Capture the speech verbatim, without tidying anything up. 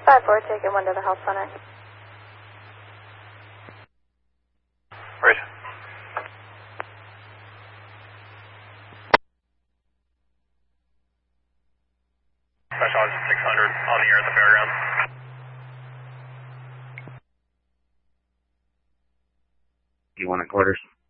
five four, taking one to the health center. Right. Specialized six hundred on the air at the fairgrounds. You want a quarters?